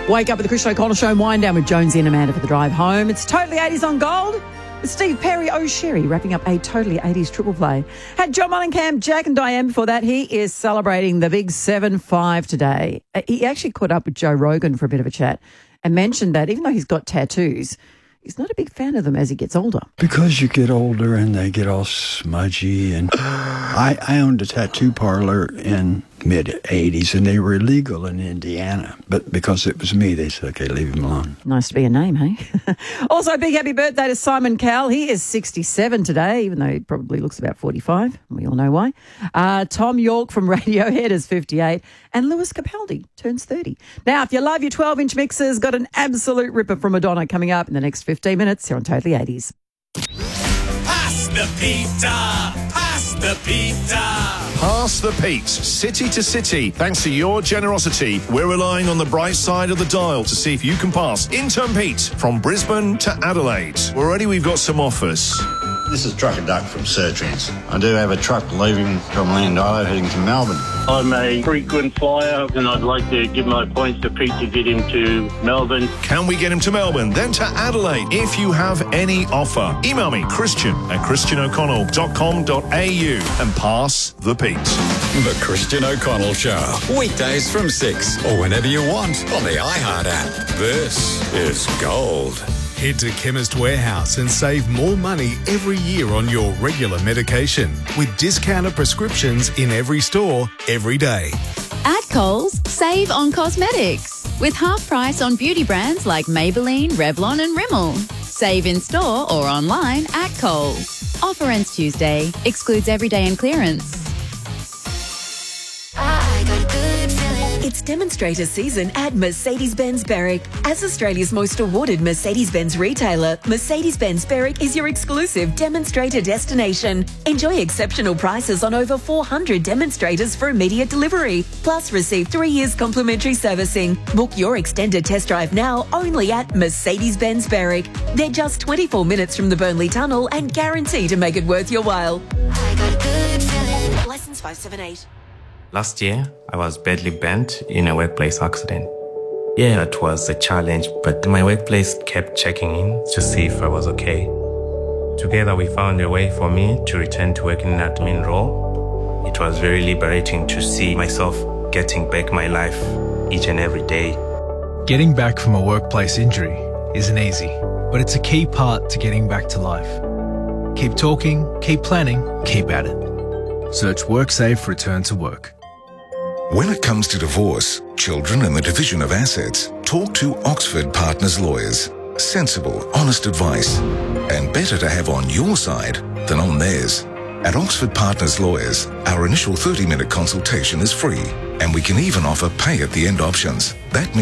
Wake up with the Christian O'Connell Show and wind down with Jonesy and Amanda for the drive home. It's Totally 80s on Gold. With Steve Perry O'Sherry wrapping up a Totally 80s triple play. Had John Mullenkamp, Jack and Diane before that. He is celebrating the big 7-5 today. He actually caught up with Joe Rogan for a bit of a chat and mentioned that even though he's got tattoos, he's not a big fan of them as he gets older. Because you get older and they get all smudgy. And I owned a tattoo parlor in mid-'80s and they were illegal in Indiana. But because it was me, they said, okay, leave him alone. Nice to be a name, hey? Also, big happy birthday to Simon Cowell. He is 67 today, even though he probably looks about 45. We all know why. Tom York from Radiohead is 58. And Lewis Capaldi turns 30. Now, if you love your 12-inch mixers, got an absolute ripper from Madonna coming up in the next 15 minutes here on Totally 80s. Pass the pizza! Pass the pizza! Pass the Pete, city to city. Thanks to your generosity, we're relying on the bright side of the dial to see if you can pass Intern Pete from Brisbane to Adelaide. Already we've got some offers. This is Trucker Duck from Surtrans. I do have a truck leaving from Landilo heading to Melbourne. I'm a frequent flyer and I'd like to give my points to Pete to get him to Melbourne. Can we get him to Melbourne, then to Adelaide? If you have any offer, email me, christian@christianoconnell.com.au and pass the Pete. The Christian O'Connell Show. Weekdays from 6 or whenever you want on the iHeart app. This is Gold. Head to Chemist Warehouse and save more money every year on your regular medication with discounted prescriptions in every store, every day. At Coles, save on cosmetics with half price on beauty brands like Maybelline, Revlon and Rimmel. Save in store or online at Coles. Offer ends Tuesday. Excludes everyday and clearance. I got a good feeling. It's demonstrator season at Mercedes-Benz Berwick. As Australia's most awarded Mercedes-Benz retailer, Mercedes-Benz Berwick is your exclusive demonstrator destination. Enjoy exceptional prices on over 400 demonstrators for immediate delivery. Plus, receive 3 years complimentary servicing. Book your extended test drive now only at Mercedes-Benz Berwick. They're just 24 minutes from the Burnley Tunnel and guarantee to make it worth your while. I got a good feeling. License 578. Last year, I was badly bent in a workplace accident. Yeah, it was a challenge, but my workplace kept checking in to see if I was okay. Together, we found a way for me to return to working in an admin role. It was very liberating to see myself getting back my life each and every day. Getting back from a workplace injury isn't easy, but it's a key part to getting back to life. Keep talking, keep planning, keep at it. Search WorkSafe Return to Work. When it comes to divorce, children and the division of assets, talk to Oxford Partners Lawyers. Sensible, honest advice, and better to have on your side than on theirs. At Oxford Partners Lawyers, our initial 30-minute consultation is free, and we can even offer pay-at-the-end options. That means